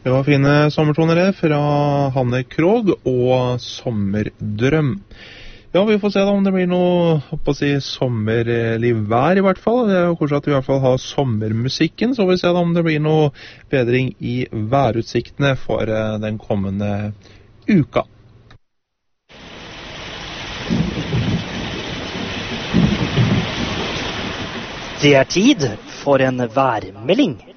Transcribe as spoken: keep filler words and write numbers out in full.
Det var fine sommertoner det fra Hanne Krogh og Sommerdrøm. Ja, vi får se da om det blir noe, håper å si, sommerlig vær i hvert fall. Det er jo kanskje at vi i hvert fall har sommermusikken, så vi får se da om det blir noe bedring i værutsiktene for den kommende uka. Det er tid for en værmelding.